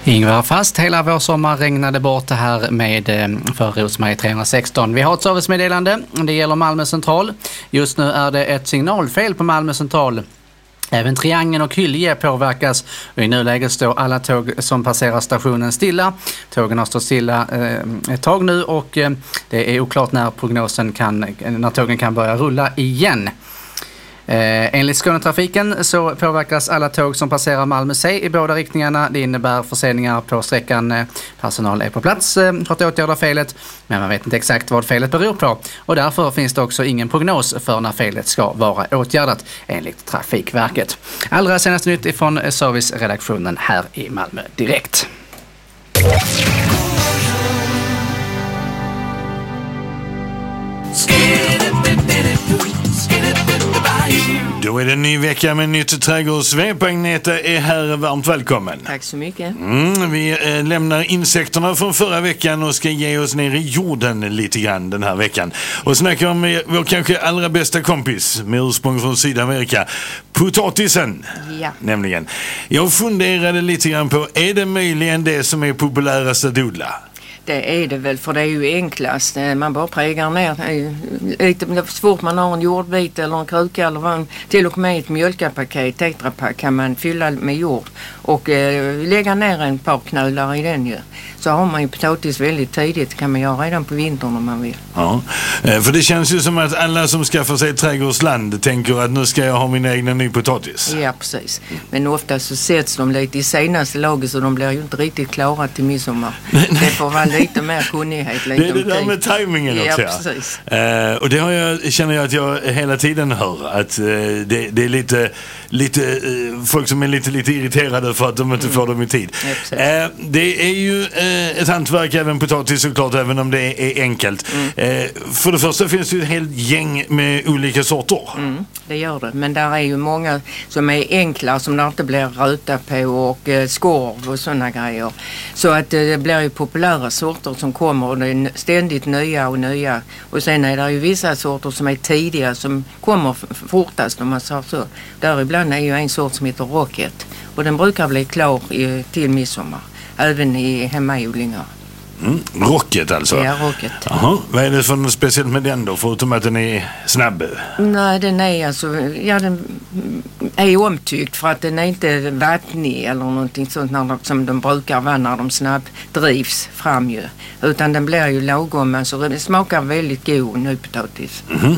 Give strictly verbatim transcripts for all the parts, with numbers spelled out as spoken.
Ingvar fast, hela vår sommar regnade bort det här med för Rosmarie tre sexton. Vi har ett servicemeddelande, det gäller Malmö central. Just nu är det ett signalfel på Malmö central. Även Triangeln och Hylje påverkas och i nuläget står alla tåg som passerar stationen stilla. Tågen har stått stilla eh, ett tag nu och eh, det är oklart när prognosen kan, när tågen kan börja rulla igen. Eh, enligt Skånetrafiken så påverkas alla tåg som passerar Malmö C i båda riktningarna. Det innebär förseningar på sträckan. Eh, personal är på plats eh, för att åtgärda felet, men man vet inte exakt vad felet beror på. Och därför finns det också ingen prognos för när felet ska vara åtgärdat enligt Trafikverket. Allra senaste nytt ifrån serviceredaktionen här i Malmö Direkt. Då är det en ny vecka med nytt trädgårdssvep. Agneta är här, varmt välkommen. Tack så mycket. Mm, vi eh, lämnar insekterna från förra veckan och ska ge oss ner i jorden lite grann den här veckan. Och snacka om eh, vår kanske allra bästa kompis med ursprung från Sydamerika, potatisen. Ja. Nämligen. Jag funderade lite grann på, är det möjligen det som är populärast att odla? Det är det väl, för det är ju enklast. Man bara prägar ner lite, så fort man har en jordbit eller en kruka eller vad, till och med ett mjölkapaket, tetrapack, kan man fylla med jord och eh, lägga ner en par knölar i den ju. Så har man ju potatis väldigt tidigt, kan man göra redan på vintern om man vill. Ja, för det känns ju som att alla som skaffar sig trädgårdsland tänker att nu ska jag ha min egna ny potatis. Ja, precis. Men ofta så sätts de lite i senaste laget så de blir ju inte riktigt klara till midsommar. Det får vara lite mer kunnighet. Lite det är det där med tajmingen ja, också. Ja, precis. Uh, och det har jag, känner jag att jag hela tiden hör. Att uh, det, det är lite, lite uh, folk som är lite, lite irriterade för att de inte mm. får dem i tid. Ja, uh, det är ju uh, ett hantverk, även potatis såklart, även om det är, är enkelt. Mm. Uh, för det första finns det ju ett helt gäng med olika sorter. Mm, det gör det. Men där är ju många som är enkla, som det inte blir röta på och uh, skorv och sådana grejer. Så att uh, det blir ju populära sorter som kommer och det är ständigt nya och nya. Och sen är det ju vissa sorter som är tidiga som kommer fortast om man säger så. Däribland är ju en sort som heter Rocket och den brukar bli klar i, till midsommar, även i hemmaodlingar. Mm, Rocket alltså? Ja, Rocket. Jaha, vad är det för något speciellt med den då, förutom att den är snabb? Nej, den är alltså, ja den är omtyckt för att den är inte vattnig eller någonting sånt när de, som de brukar vara när de snabbt drivs fram ju. Utan den blir ju lagom, alltså det smakar väldigt god nypotatis. Mm-hmm.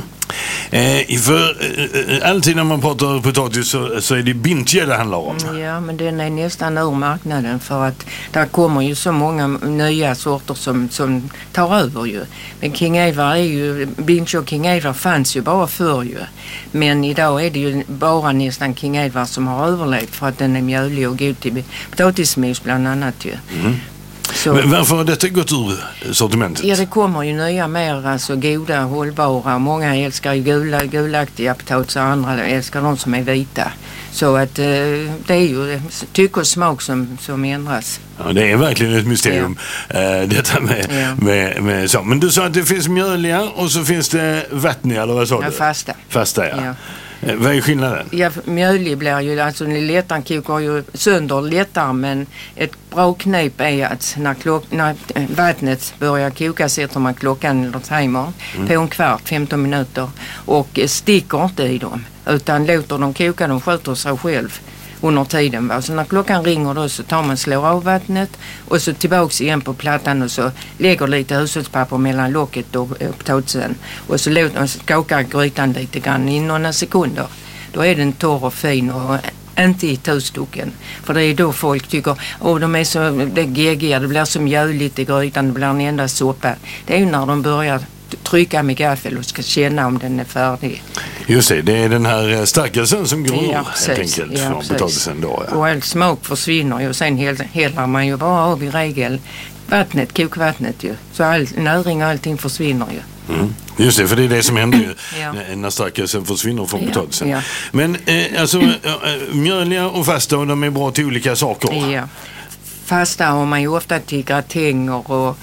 Eh, för eh, alltid när man pratar potatis så, så är det bintje det handlar om. Ja, men den är nästan ur marknaden för att där kommer ju så många nya sorter som, som tar över ju. Men King Eva är ju, bintje och King Eva fanns ju bara förr ju. Men idag är det ju bara nästan King Eva som har överlevt för att den är mjölig och god till potatismos bland annat ju. Mm. Så, men varför har detta gått ur sortimentet? Ja, det kommer ju nya mer alltså goda, hållbara. Många älskar ju gula, gulaktiga potatisar, andra älskar de som är vita. Så att eh, det är ju tyck och smak som, som ändras. Ja, det är verkligen ett mysterium, ja. eh, detta med, ja. med, med så. Men du sa att det finns mjöliga och så finns det vattniga, eller vad sa du? Ja, fasta. Fasta, ja. ja. Vad är skillnaden? Ja, mjölig blir ju, alltså lättare kokar ju sönder lättare, men ett bra knep är att när, klock, när vattnet börjar koka sätter man klockan eller timern mm. på en kvart, femton minuter och sticker inte i dem utan låter dem koka, de sköter sig själv under tiden. Va? Så när klockan ringer då så tar man slår av vattnet och så tillbaks igen på plattan och så lägger lite hushållspapper mellan locket och potatisen och så låter man skaka grytan lite grann i några sekunder. Då är den torr och fin och inte i toastduken. För det är då folk tycker, åh de är så det är geggiga, det blir så mjöligt i grytan, det blir en enda soppa. Det är ju när de börjar trycka med gaffel och ska känna om den är färdig. Just det, det är den här stärkelsen som går ja, helt enkelt ja, från potatisen då. Ja. Och all smak försvinner ju och sen häller man ju bara av i regel vattnet, kokvattnet ju. Så all näring och allting försvinner ju. Mm. Just det, för det är det som händer ju ja. när stärkelsen försvinner från ja. potatisen. Ja. Men eh, alltså äh, mjöliga och fasta och de är bra till olika saker. Ja. Fasta har man ju ofta till gratänger och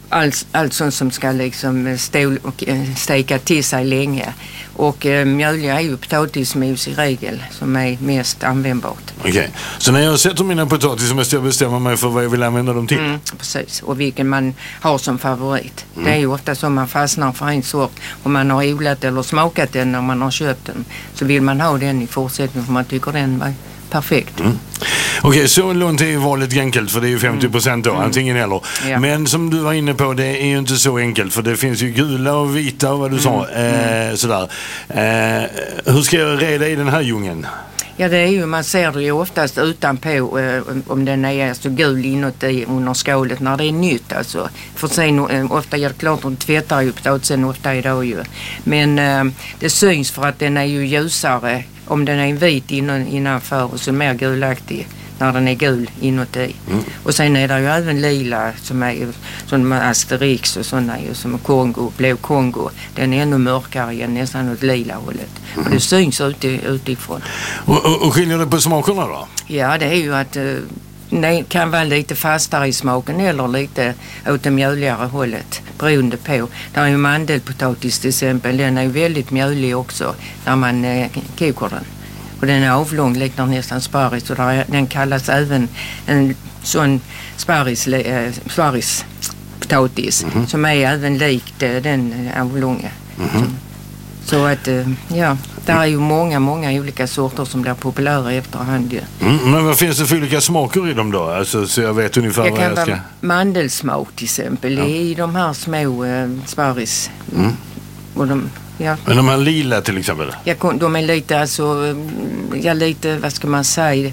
allt, allt sånt som ska liksom stå och steka till sig länge. Och eh, mjöliga är ju potatismos i regel som är mest användbart. Okej, okay. Så när jag sätter mina potatis så måste jag bestämma mig för vad jag vill använda dem till? Mm, precis, och vilken man har som favorit. Mm. Det är ju ofta som man fastnar för en sort. Om man har odlat eller smakat den när man har köpt den, så vill man ha den i fortsättningen för man tycker den var perfekt. Mm. Okej, okay, så långt är ju valet enkelt för det är ju femtio procent då, mm. antingen eller. Ja. Men som du var inne på, det är ju inte så enkelt för det finns ju gula och vita och vad du mm. sa. Eh, mm. sådär. Eh, hur ska jag reda i den här djungeln? Ja, det är ju, man ser det ju oftast utanpå eh, om den är så gul inuti under skålet när det är nytt alltså. För sen eh, ofta gör det klart att de tvättar ju potatisen ofta idag ju. Men eh, det syns för att den är ju ljusare om den är vit innan, innanför och så mer gulaktig när den är gul inuti. Mm. Och sen är det ju även lila som är som Asterix och sådana ju som Kongo, blå Kongo. Den är ännu mörkare igen, nästan åt lila hållet. Mm. Och det syns uti, utifrån. Och, och, och skiljer det på smakerna då? Ja, det är ju att uh, det kan vara lite fastare i smaken eller lite åt det mjöligare hållet beroende på. Det är ju mandelpotatis till exempel, den är ju väldigt mjölig också när man uh, kokar den. Och den är avlång, liknar nästan sparris och där, den kallas även en sån sparris, äh, sparrispotatis mm-hmm. som är även likt äh, den avlånga. Mm-hmm. Så, så att, äh, ja, där är ju många, många olika sorter som blir populära efterhand. Ja. Mm, men vad finns det för olika smaker i dem då? Alltså, så jag vet ungefär jag vad jag ska... Mandelsmak till exempel, ja. I de här små äh, sparris. Mm. Och de... Ja. Men de här lila till exempel? Ja, de är lite, alltså, ja, lite, vad ska man säga,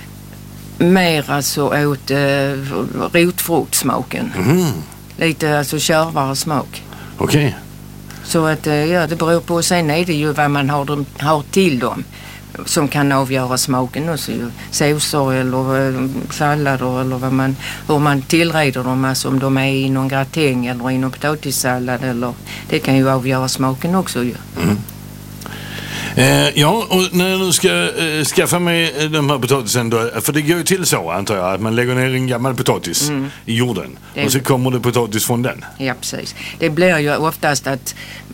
mer alltså åt uh, rotfruktsmaken. Mm. Lite, alltså, kärvare smak. Okej. Okay. Så att, uh, ja, det beror på. Sen är det ju vad man har, dem, har till dem som kan avgöra smaken också. Såser eller uh, sallader eller vad man, hur man tillreder dem. Alltså om de är i någon gratäng eller i någon potatissallad eller det kan ju avgöra smaken också ju. Mm. Eh, ja, och när jag nu ska eh, skaffa mig de här potatisen då, för det går ju till så antar jag att man lägger ner en gammal potatis mm. i jorden det och så kommer det potatis från den. Ja, precis. Det blir ju oftast att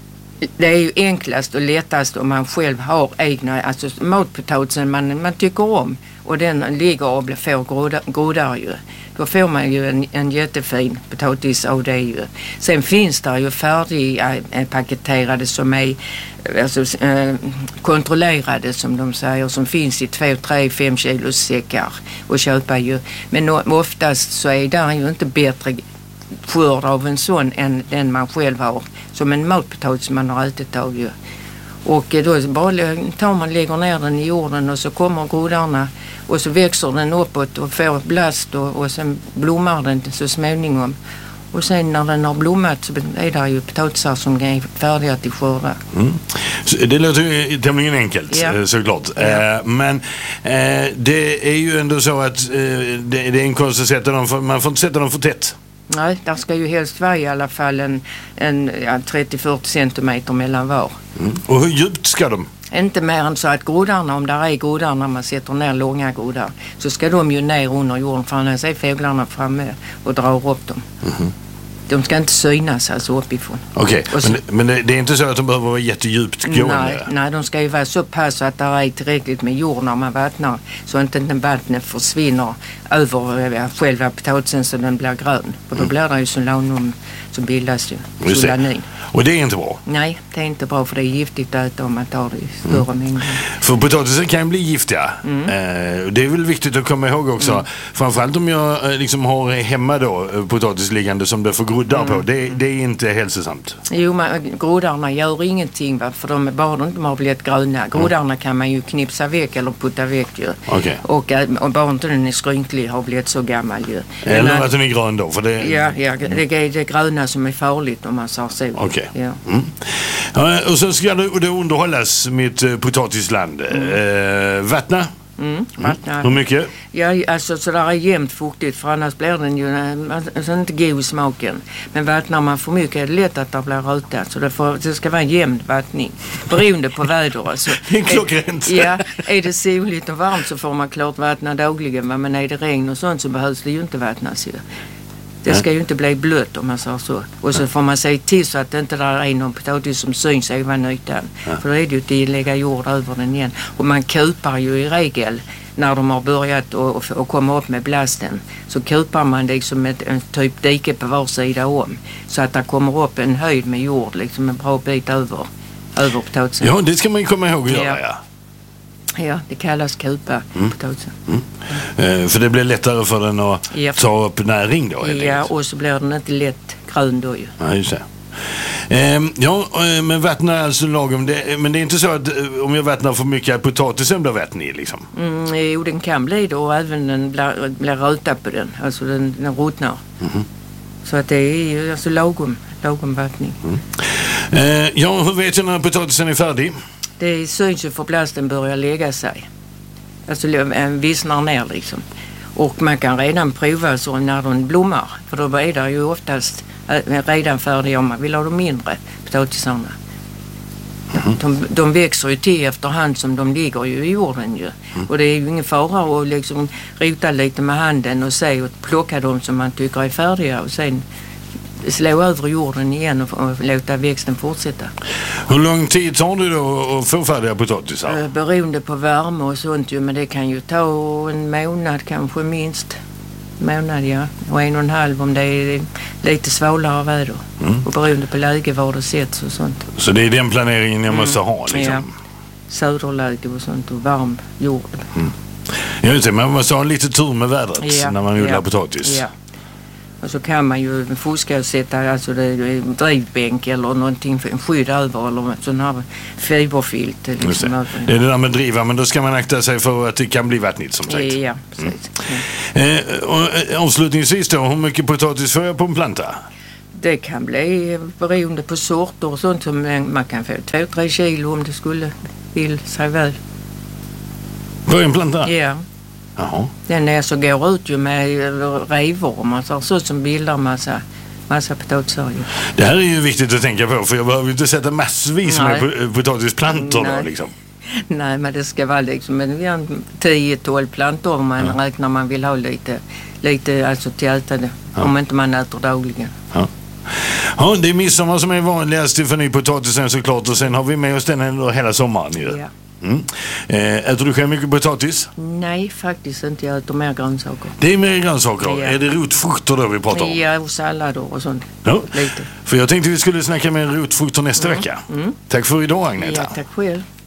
det är ju enklast och lättast om man själv har egna, alltså matpotatisen man, man tycker om och den ligger och får groddar, groddar ju. Då får man ju en, en jättefin potatis av det ju. Sen finns det ju färdigpaketerade som är alltså, eh, kontrollerade som de säger, som finns i två, tre, fem kilos säckar och köpa ju. Men oftast så är det ju inte bättre skörd av en sån än den man själv har. Som en matpotatis man har ätit av ju. Och då bara tar man, lägger ner den i jorden och så kommer groddarna och så växer den uppåt och får blast och, och sen blommar den så småningom. Och sen när den har blommat så är det ju potatisar som är färdiga till skörda. Mm. Det låter ju tämligen enkelt, ja. Såklart. Ja. Eh, men eh, det är ju ändå så att eh, det, det är en konst att sätta dem för, man får inte sätta dem för tätt. Nej, där ska ju helst vara i alla fall en, en ja, trettio till fyrtio centimeter mellan var. Mm. Och hur djupt ska de? Inte mer än så att groddarna, om där är groddar när man sätter ner långa groddar, så ska de ju ner under jorden för annars är fåglarna framme och drar upp dem. Mm. De ska inte synas alltså uppifrån. Okej, okay. men, men det, det är inte så att de behöver vara jättedjupt gående? Nej, nej, de ska ju vara så pass så att det är tillräckligt med jord när man vattnar så att inte vattnet försvinner över själva potatisen så den blir grön. Och då mm. blir det ju solanum som bildas ju. Solanin. Och det är inte bra? Nej, det är inte bra för det är giftigt att äta om man tar det i större mm. mängder. För potatisen kan bli giftiga. Mm. Eh, det är väl viktigt att komma ihåg också. Mm. Framförallt om jag eh, liksom har hemma då potatisliggande som det får groddar mm. på. Det, det är inte hälsosamt. Jo, man, groddarna gör ingenting va? För de, bara de inte har blivit gröna. Groddarna mm. kan man ju knipsa väck eller putta väck ju. Okay. Och, och bara inte den är skrynklig har blivit så gammal ju. Eller Men, att den är grön då? För det... Ja, ja det är det gröna som är farligt om man sa så. Okay. Ja. Mm. Ja, och så ska det, det underhållas mitt eh, potatisland. Mm. Eh, vattna? Mm, vattna. Mm. Hur mycket? Ja, alltså så där är jämnt fuktigt för annars blir den ju alltså, inte god i smaken. Men vattnar man för mycket är det lätt att det blir rutat. Så det, får, det ska vara en jämn vattning. Beroende på väder alltså. Det är klockrent. Ja, är det soligt och varmt så får man klart vattna dagligen. Men är det regn och sånt så behövs det ju inte vattnas ju. Det ska ju inte bli blött om man säger så. Och så får man se till så att det inte där är någon potatis som syns ovan ytan. Ja. För då är det ju att lägga jord över den igen. Och man kupar ju i regel när de har börjat och, och komma upp med blasten. Så kupar man liksom ett, en typ dike på var sida om. Så att det kommer upp en höjd med jord, liksom en bra bit över, över potatisen. Ja, det ska man ju komma ihåg att göra, ja. Ja, det kallas kupa mm. potatisen. Mm. Eh, för det blir lättare för den att ja. ta upp näring då? Ja, och så blir den inte lätt grön då ju. Ja, just det. Eh, ja, men vattnar alltså lagom. Det, men det är inte så att om jag vattnar för mycket att potatisen blir vattnig liksom? Mm, jo, den kan bli det och även den blir, blir röta på den. Alltså den, den ruttnar. Mm. Så att det är ju alltså lagom, lagom vattning. Mm. Eh, ja, hur vet jag när potatisen är färdig? Det syns ju för blasten börjar lägga sig. Alltså vissnar ner liksom. Och man kan redan prova så när de blommar. För då är det ju oftast redan färdiga om man vill ha de mindre potatisarna. Mm. De, de växer ju till efterhand som de ligger ju i jorden ju. Mm. Och det är ju ingen fara att liksom rota lite med handen och se och plocka dem som man tycker är färdiga och sen slå över jorden igen och, och låta växten fortsätta. Hur lång tid tar det då att få färdiga potatisar? Beroende på värme och sånt ju, men det kan ju ta en månad kanske minst. Månad, ja. Och en och en halv om det är lite svalare väder. Mm. Och beroende på läge var det sätts och sånt. Så det är den planeringen jag måste mm. ha liksom? Ja. Söderläge och sånt och varm jord. Mm. Jag vet inte, man måste ha lite tur med vädret ja. när man odlar ja. potatis. Ja. Och så kan man ju fuska och sätta alltså det är drivbänk eller någonting för en skydd över eller sån här fiberfilt. Liksom det. det är det där med driva, men då ska man akta sig för att det kan bli vattnigt som sagt. Ja, precis. Mm. Eh, och avslutningsvis då, hur mycket potatis får jag på en planta? Det kan bli beroende på sorter och sånt som man kan få två, tre kilo om det skulle vill sig väl. På en planta? Ja. Jaha. Den är så går ut ju med revormar så, så som bildar massa, massa potatisar. Det här är ju viktigt att tänka på för jag behöver ju inte sätta massvis Nej. med potatisplantor då liksom. Nej, men det ska vara liksom tio tolv plantor om man ja. räknar man vill ha lite, lite alltså till ätade, ja. om inte man äter dagligen. Ja. Ja, det är midsommar som är vanligast för nypotatisen såklart och sen har vi med oss den ändå hela sommaren ju. Ja. Mm. Äter du själv mycket potatis? Nej, faktiskt inte. Jag äter mer grönsaker. Det är mer grönsaker? Ja. Är det rotfrukter då vi pratar om? Ja, och sallader och sånt. Ja. Lite. För jag tänkte vi skulle snacka med rotfrukter nästa mm. vecka. Mm. Tack för idag, Agneta. Ja, tack själv.